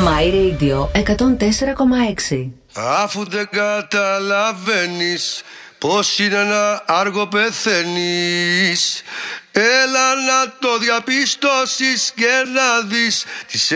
My Radio 104,6. Αφού δεν καταλαβαίνεις πως είναι να άργο πεθαίνεις, έλα να το διαπιστώσεις και να δεις τις